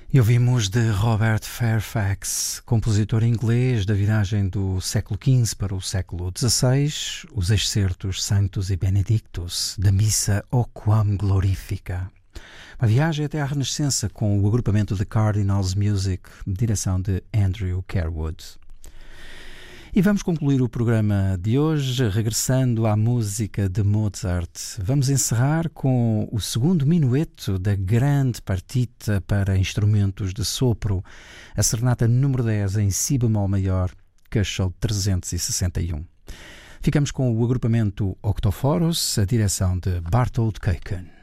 E ouvimos de Robert Fairfax, compositor inglês da viragem do século XV para o século XVI, os excertos Sanctus e Benedictus, da Missa O Quam Glorifica. Uma viagem até à Renascença com o agrupamento The Cardinals Music, direção de Andrew Carewood. E vamos concluir o programa de hoje regressando à música de Mozart. Vamos encerrar com o segundo minueto da grande partita para instrumentos de sopro, a Serenata número 10 em Si bemol maior, Köchel 361. Ficamos com o agrupamento Octoforos, a direção de Bartold Keuken.